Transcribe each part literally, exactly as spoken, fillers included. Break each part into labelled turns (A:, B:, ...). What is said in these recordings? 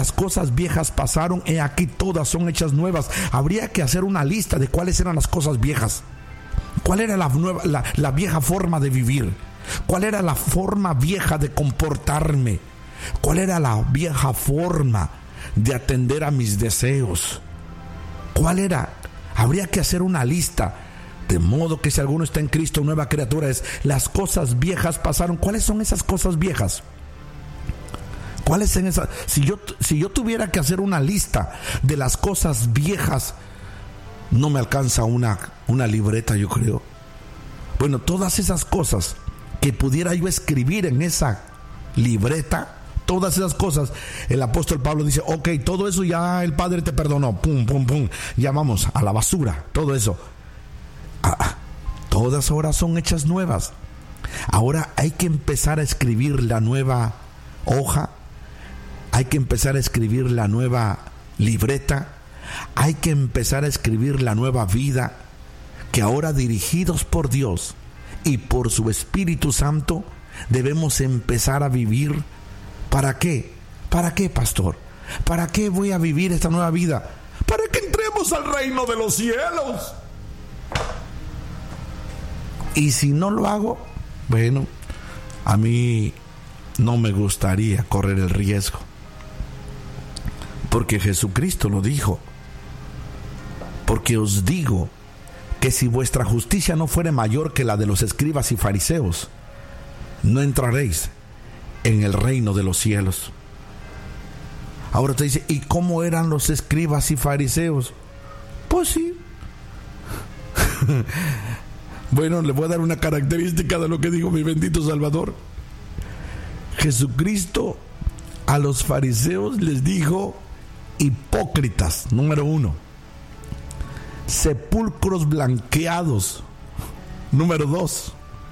A: las cosas viejas pasaron, he aquí todas son hechas nuevas. Habría que hacer una lista de cuáles eran las cosas viejas. ¿Cuál era la, nueva, la, la vieja forma de vivir? ¿Cuál era la forma vieja de comportarme? ¿Cuál era la vieja forma de atender a mis deseos? ¿Cuál era? Habría que hacer una lista. De modo que si alguno está en Cristo, nueva criatura es. Las cosas viejas pasaron. ¿Cuáles son esas cosas viejas? ¿Cuáles son esas? Si yo, si yo tuviera que hacer una lista de las cosas viejas, no me alcanza una, una libreta, yo creo. Bueno, todas esas cosas que pudiera yo escribir en esa libreta, todas esas cosas, el apóstol Pablo dice, ok, todo eso ya el Padre te perdonó, pum, pum, pum, ya vamos a la basura, todo eso. Ah, todas ahora son hechas nuevas. Ahora hay que empezar a escribir la nueva hoja, hay que empezar a escribir la nueva libreta, hay que empezar a escribir la nueva vida, que ahora dirigidos por Dios y por su Espíritu Santo debemos empezar a vivir. ¿Para qué? ¿Para qué, pastor? ¿Para qué voy a vivir esta nueva vida? Para que entremos al reino de los cielos. Y si no lo hago, bueno, a mí no me gustaría correr el riesgo, porque Jesucristo lo dijo. Porque os digo que si vuestra justicia no fuere mayor que la de los escribas y fariseos, no entraréis en el reino de los cielos. Ahora te dice, ¿y cómo eran los escribas y fariseos? Pues sí. Bueno, le voy a dar una característica de lo que dijo mi bendito Salvador. Jesucristo a los fariseos les dijo hipócritas, número uno. Sepulcros blanqueados, número dos.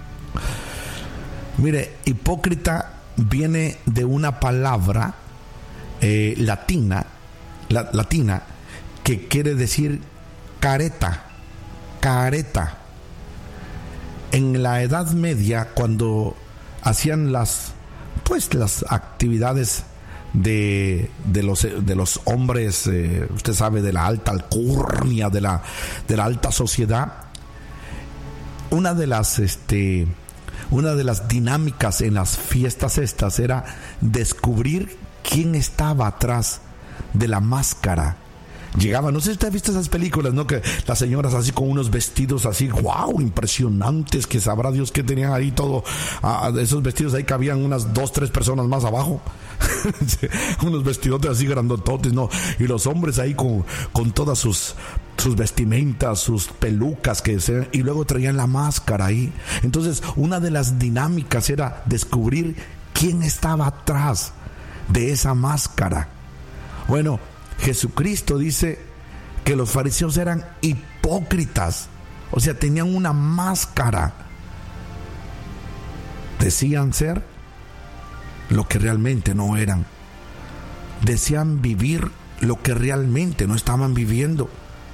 A: Mire, hipócrita viene de una palabra eh, latina, la, latina, que quiere decir careta, careta. En la Edad Media, cuando hacían las, pues, las actividades de, de los de los hombres, eh, usted sabe, de la alta alcurnia, de la de la alta sociedad, una de las este una de las dinámicas en las fiestas estas era descubrir quién estaba atrás de la máscara. Llegaban, no sé si usted ha visto esas películas, ¿no? Que las señoras así con unos vestidos así, wow, impresionantes, que sabrá Dios que tenían ahí todo, ah, esos vestidos ahí cabían unas dos, tres personas más abajo. Unos vestidotes así grandototes, ¿no? Y los hombres ahí con, con todas sus, sus vestimentas, sus pelucas, que se, y luego traían la máscara ahí. Entonces, una de las dinámicas era descubrir quién estaba atrás de esa máscara. Bueno, Jesucristo dice que los fariseos eran hipócritas, o sea, tenían una máscara. Decían ser lo que realmente no eran. Decían vivir lo que realmente no estaban viviendo.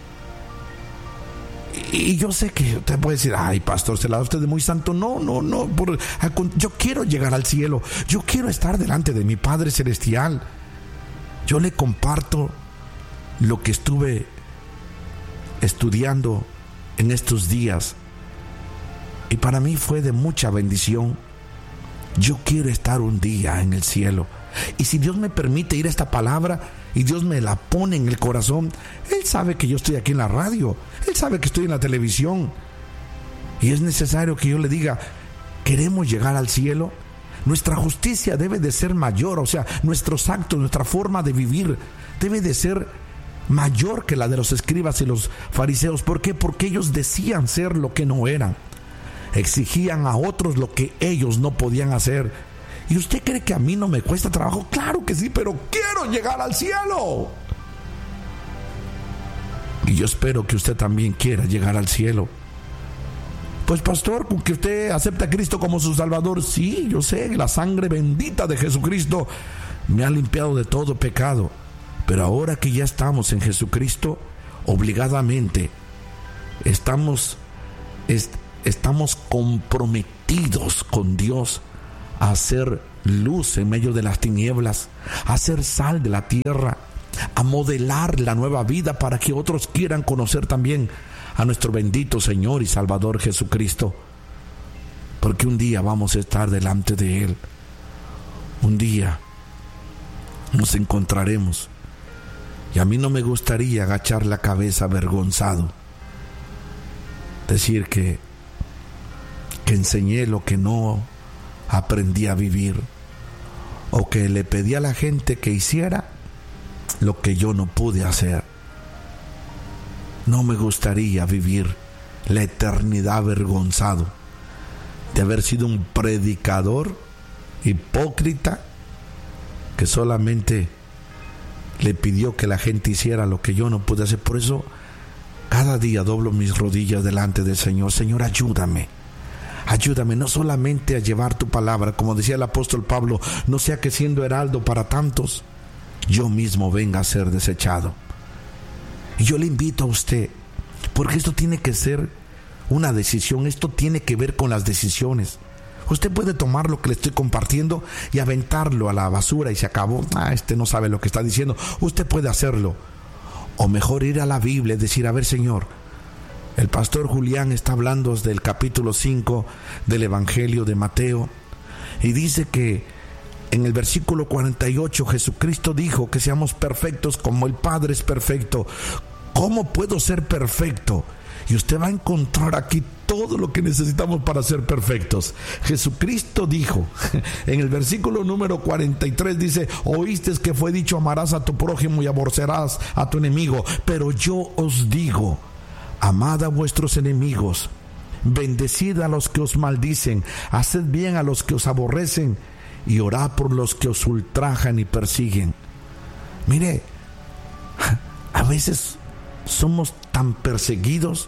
A: Y yo sé que usted puede decir, ay, pastor, se la da usted de muy santo. No, no, no. Por, yo quiero llegar al cielo. Yo quiero estar delante de mi Padre Celestial. Yo le comparto lo que estuve estudiando en estos días, y para mí fue de mucha bendición. Yo quiero estar un día en el cielo, y si Dios me permite ir a esta palabra y Dios me la pone en el corazón, Él sabe que yo estoy aquí en la radio, Él sabe que estoy en la televisión, y es necesario que yo le diga, queremos llegar al cielo. Nuestra justicia debe de ser mayor, o sea, nuestros actos, nuestra forma de vivir debe de ser mayor que la de los escribas y los fariseos. ¿Por qué? Porque ellos decían ser lo que no eran, exigían a otros lo que ellos no podían hacer. ¿Y usted cree que a mí no me cuesta trabajo? Claro que sí, pero quiero llegar al cielo. Y yo espero que usted también quiera llegar al cielo. Pues pastor, con que usted acepta a Cristo como su Salvador, sí, yo sé, la sangre bendita de Jesucristo me ha limpiado de todo pecado. Pero ahora que ya estamos en Jesucristo, obligadamente estamos, est- estamos comprometidos con Dios a hacer luz en medio de las tinieblas, a ser sal de la tierra, a modelar la nueva vida para que otros quieran conocer también a nuestro bendito Señor y Salvador Jesucristo. Porque un día vamos a estar delante de Él. Un día nos encontraremos. Y a mí no me gustaría agachar la cabeza avergonzado, decir que, que enseñé lo que no aprendí a vivir, o que le pedí a la gente que hiciera lo que yo no pude hacer. No me gustaría vivir la eternidad avergonzado de haber sido un predicador hipócrita que solamente le pidió que la gente hiciera lo que yo no pude hacer. Por eso cada día doblo mis rodillas delante del Señor. Señor, ayúdame. Ayúdame no solamente a llevar tu palabra, como decía el apóstol Pablo, no sea que siendo heraldo para tantos, yo mismo venga a ser desechado. Y yo le invito a usted, porque esto tiene que ser una decisión, esto tiene que ver con las decisiones. Usted puede tomar lo que le estoy compartiendo y aventarlo a la basura y se acabó. Ah, este no sabe lo que está diciendo. Usted puede hacerlo. O mejor ir a la Biblia y decir, a ver, Señor, el pastor Julián está hablando del capítulo cinco del Evangelio de Mateo y dice que en el versículo cuarenta y ocho Jesucristo dijo que seamos perfectos como el Padre es perfecto. ¿Cómo puedo ser perfecto? Y usted va a encontrar aquí todo lo que necesitamos para ser perfectos. Jesucristo dijo, en el versículo número cuarenta y tres dice, oíste que fue dicho, amarás a tu prójimo y aborrecerás a tu enemigo. Pero yo os digo, amad a vuestros enemigos, bendecid a los que os maldicen, haced bien a los que os aborrecen y orad por los que os ultrajan y persiguen. Mire, a veces somos tan perseguidos,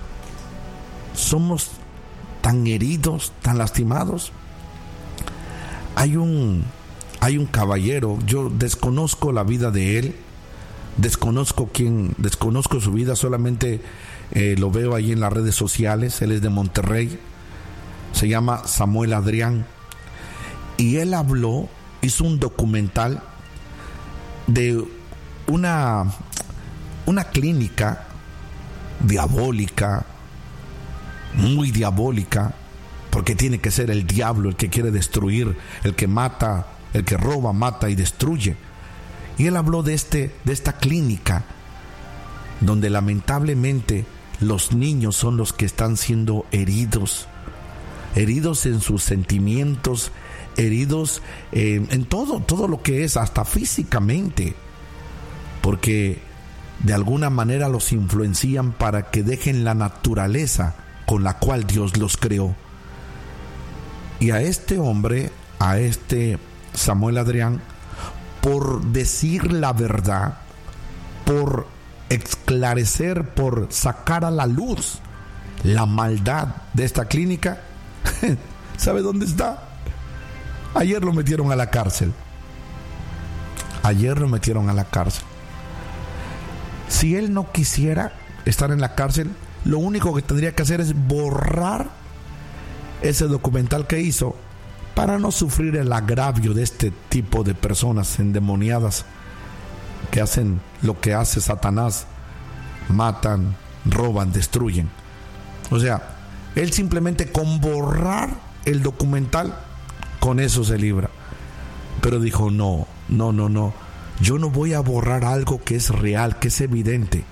A: somos tan heridos, tan lastimados. Hay un, hay un caballero, yo desconozco la vida de él, desconozco quién, desconozco su vida, solamente eh, lo veo ahí en las redes sociales. Él es de Monterrey, se llama Samuel Adrián, y él habló, hizo un documental de una una clínica diabólica, muy diabólica, porque tiene que ser el diablo el que quiere destruir, el que mata, el que roba, mata y destruye. Y él habló de este, de esta clínica donde lamentablemente los niños son los que están siendo heridos, heridos en sus sentimientos, heridos eh, en todo, todo lo que es, hasta físicamente, porque de alguna manera los influencian para que dejen la naturaleza con la cual Dios los creó. Y a este hombre, a este Samuel Adrián, por decir la verdad, por esclarecer, por sacar a la luz la maldad de esta clínica, ¿sabe dónde está? Ayer lo metieron a la cárcel. Ayer lo metieron a la cárcel. Si él no quisiera estar en la cárcel, lo único que tendría que hacer es borrar ese documental que hizo para no sufrir el agravio de este tipo de personas endemoniadas que hacen lo que hace Satanás: matan, roban, destruyen. O sea, él simplemente con borrar el documental, con eso se libra. Pero dijo, no, no, no, no. Yo no voy a borrar algo que es real, que es evidente.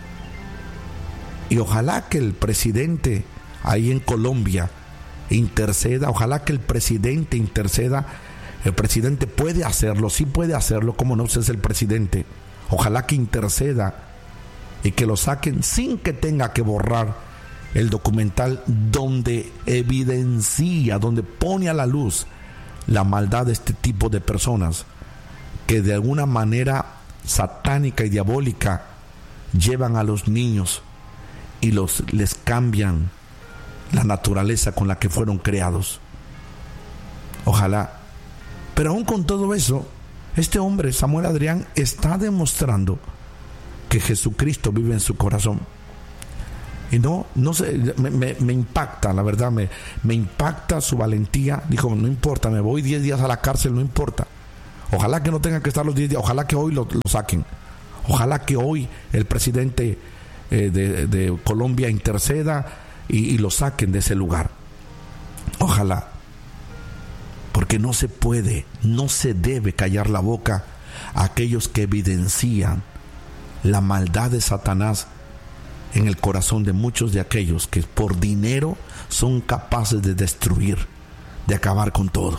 A: Y ojalá que el presidente ahí en Colombia interceda, ojalá que el presidente interceda. El presidente puede hacerlo, sí puede hacerlo, como no, usted es el presidente. Ojalá que interceda y que lo saquen sin que tenga que borrar el documental donde evidencia, donde pone a la luz la maldad de este tipo de personas que de alguna manera satánica y diabólica llevan a los niños y los, les cambian la naturaleza con la que fueron creados. Ojalá. Pero aún con todo eso, este hombre, Samuel Adrián, está demostrando que Jesucristo vive en su corazón. Y no, no sé, me, me, me impacta, la verdad, me, me impacta su valentía. Dijo, no importa, me voy diez días a la cárcel, no importa. Ojalá que no tengan que estar los diez días, ojalá que hoy lo, lo saquen. Ojalá que hoy el presidente eh, de, de Colombia interceda y, y lo saquen de ese lugar. Ojalá. Porque no se puede, no se debe callar la boca a aquellos que evidencian la maldad de Satanás en el corazón de muchos de aquellos que por dinero son capaces de destruir, de acabar con todo.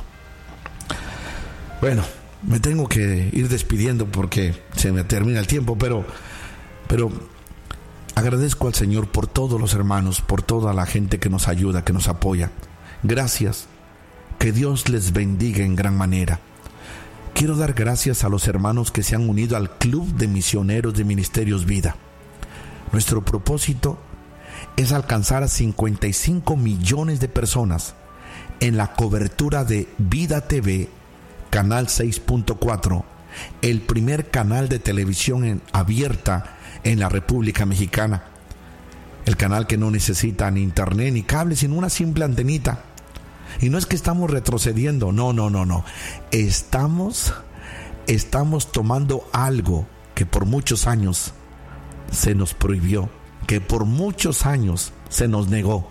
A: Bueno, me tengo que ir despidiendo porque se me termina el tiempo, pero, pero agradezco al Señor por todos los hermanos, por toda la gente que nos ayuda, que nos apoya. Gracias. Que Dios les bendiga en gran manera. Quiero dar gracias a los hermanos que se han unido al Club de Misioneros de Ministerios Vida. Nuestro propósito es alcanzar a cincuenta y cinco millones de personas en la cobertura de Vida T V, Canal seis punto cuatro, el primer canal de televisión en, abierta en la República Mexicana. El canal que no necesita ni internet ni cable, sino una simple antenita. Y no es que estamos retrocediendo, no, no, no, no. Estamos, estamos tomando algo que por muchos años se nos prohibió, que por muchos años se nos negó.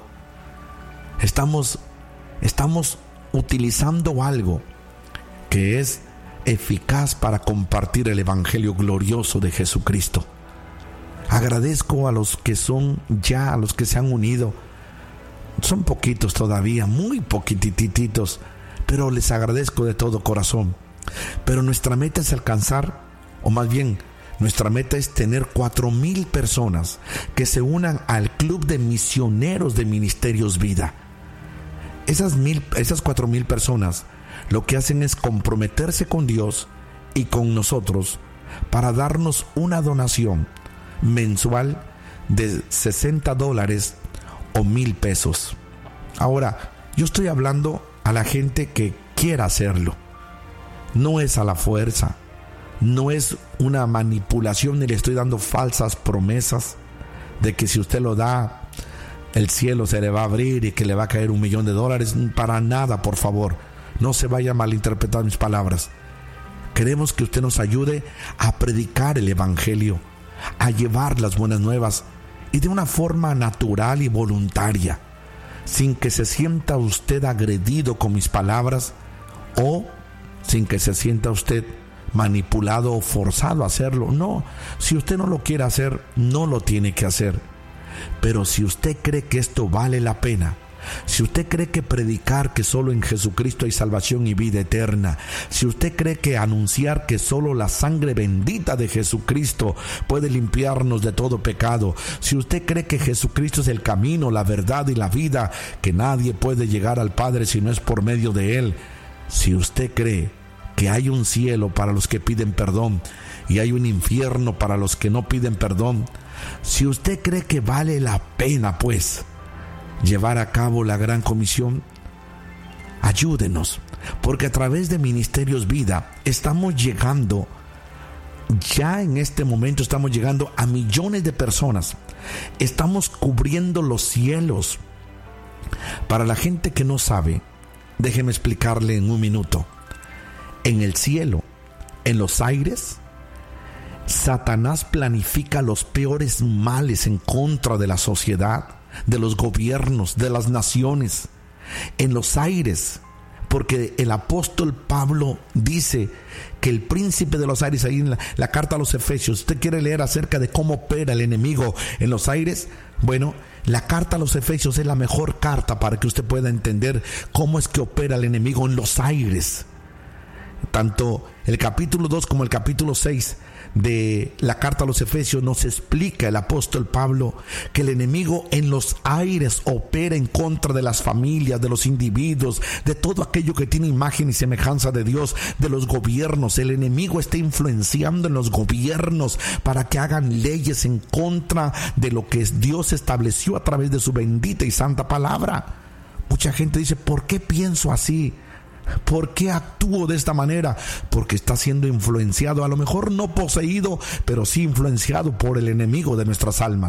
A: Estamos, estamos utilizando algo que es eficaz para compartir el evangelio glorioso de Jesucristo. Agradezco a los que son ya, a los que se han unido. Son poquitos todavía, muy poquitititos, pero les agradezco de todo corazón. Pero nuestra meta es alcanzar, o más bien, nuestra meta es tener cuatro mil personas que se unan al Club de Misioneros de Ministerios Vida. Esas mil, esas cuatro mil personas lo que hacen es comprometerse con Dios y con nosotros para darnos una donación mensual de sesenta dólares o mil pesos. Ahora, yo estoy hablando a la gente que quiera hacerlo. No es a la fuerza, no es una manipulación, ni le estoy dando falsas promesas de que si usted lo da, el cielo se le va a abrir y que le va a caer un millón de dólares. Para nada, por favor, no se vaya a malinterpretar mis palabras. Queremos que usted nos ayude a predicar el evangelio, a llevar las buenas nuevas y de una forma natural y voluntaria, sin que se sienta usted agredido con mis palabras o sin que se sienta usted manipulado o forzado a hacerlo. No, si usted no lo quiere hacer, no lo tiene que hacer. Pero si usted cree que esto vale la pena, si usted cree que predicar que solo en Jesucristo hay salvación y vida eterna, si usted cree que anunciar que solo la sangre bendita de Jesucristo puede limpiarnos de todo pecado, si usted cree que Jesucristo es el camino, la verdad y la vida, que nadie puede llegar al Padre si no es por medio de Él, si usted cree que hay un cielo para los que piden perdón y hay un infierno para los que no piden perdón, si usted cree que vale la pena pues llevar a cabo la gran comisión, ayúdenos, porque a través de Ministerios Vida estamos llegando, ya en este momento estamos llegando a millones de personas. Estamos cubriendo los cielos. Para la gente que no sabe, déjeme explicarle en un minuto. En el cielo, en los aires, Satanás planifica los peores males en contra de la sociedad, de los gobiernos, de las naciones, en los aires, porque el apóstol Pablo dice que el príncipe de los aires, ahí en la, la carta a los Efesios, usted quiere leer acerca de cómo opera el enemigo en los aires, bueno, la carta a los Efesios es la mejor carta para que usted pueda entender cómo es que opera el enemigo en los aires. Tanto el capítulo dos como el capítulo seis de la carta a los Efesios nos explica el apóstol Pablo que el enemigo en los aires opera en contra de las familias, de los individuos, de todo aquello que tiene imagen y semejanza de Dios, de los gobiernos. El enemigo está influenciando en los gobiernos para que hagan leyes en contra de lo que Dios estableció a través de su bendita y santa palabra. Mucha gente dice, ¿por qué pienso así? ¿Por qué actúo de esta manera? Porque está siendo influenciado, a lo mejor no poseído, pero sí influenciado por el enemigo de nuestras almas.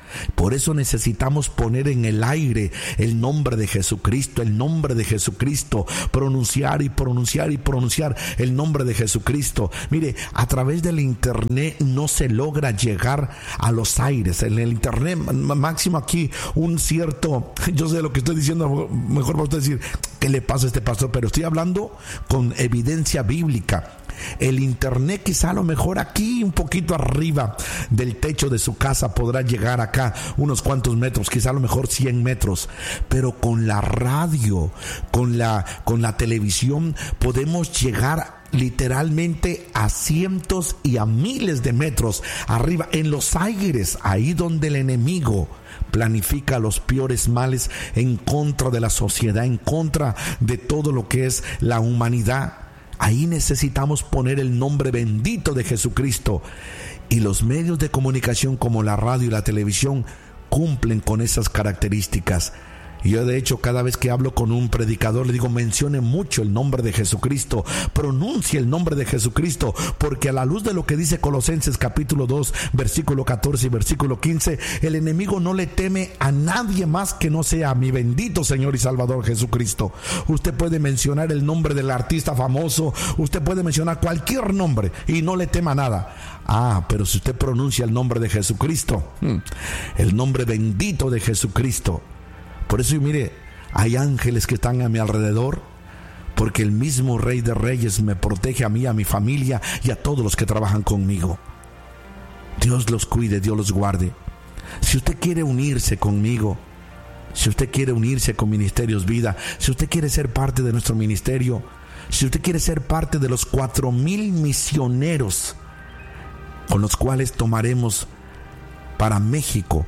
A: Por eso necesitamos poner en el aire el nombre de Jesucristo, el nombre de Jesucristo, pronunciar y pronunciar y pronunciar el nombre de Jesucristo. Mire, a través del internet no se logra llegar a los aires. En el internet máximo aquí un cierto, yo sé lo que estoy diciendo, mejor para usted decir, ¿qué le pasa a este pastor? Pero estoy hablando con evidencia bíblica. El internet quizá a lo mejor aquí un poquito arriba del techo de su casa podrá llegar acá unos cuantos metros, quizá a lo mejor cien metros, pero con la radio, con la, con la televisión podemos llegar literalmente a cientos y a miles de metros arriba en los aires, ahí donde el enemigo planifica los peores males en contra de la sociedad, en contra de todo lo que es la humanidad. Ahí necesitamos poner el nombre bendito de Jesucristo. Y los medios de comunicación como la radio y la televisión cumplen con esas características. Y yo de hecho cada vez que hablo con un predicador le digo, mencione mucho el nombre de Jesucristo, pronuncie el nombre de Jesucristo, porque a la luz de lo que dice Colosenses capítulo dos, versículo catorce y versículo quince, el enemigo no le teme a nadie más que no sea a mi bendito Señor y Salvador Jesucristo. Usted puede mencionar el nombre del artista famoso, usted puede mencionar cualquier nombre y no le tema nada. Ah, pero si usted pronuncia el nombre de Jesucristo, el nombre bendito de Jesucristo. Por eso, mire, hay ángeles que están a mi alrededor, porque el mismo Rey de Reyes me protege a mí, a mi familia y a todos los que trabajan conmigo. Dios los cuide, Dios los guarde. Si usted quiere unirse conmigo, si usted quiere unirse con Ministerios Vida, si usted quiere ser parte de nuestro ministerio, si usted quiere ser parte de los cuatro mil misioneros con los cuales tomaremos para México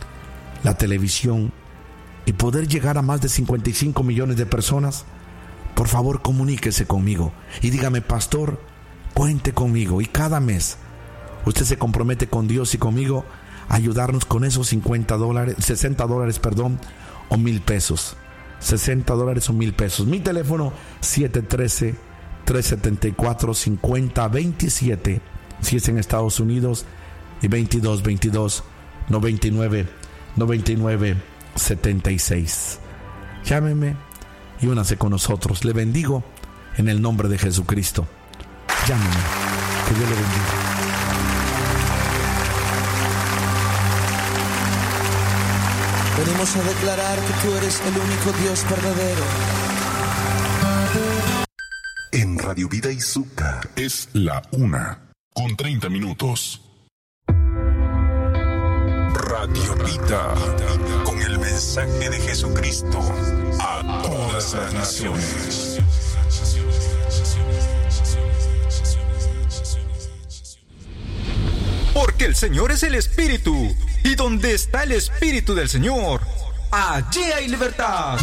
A: la televisión, y poder llegar a más de cincuenta y cinco millones de personas, por favor comuníquese conmigo y dígame, pastor, cuente conmigo. Y cada mes usted se compromete con Dios y conmigo a ayudarnos con esos cincuenta dólares, sesenta dólares, perdón, o mil pesos. sesenta dólares o mil pesos. Mi teléfono siete uno tres, tres siete cuatro, cinco cero dos siete si es en Estados Unidos, y veintidós veintidós noventa y nueve noventa y nueve setenta y seis. Llámeme y únase con nosotros. Le bendigo en el nombre de Jesucristo. Llámeme. Que Dios le bendiga.
B: Venimos a declarar que tú eres el único Dios verdadero.
C: En Radio Vida Izúcar es la una con treinta minutos. Radio Vida, con el mensaje de Jesucristo a todas las naciones.
D: Porque el Señor es el Espíritu, y donde está el Espíritu del Señor, allí hay libertad.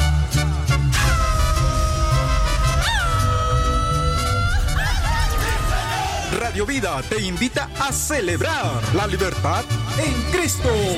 D: Radio Vida te invita a celebrar la libertad en Cristo.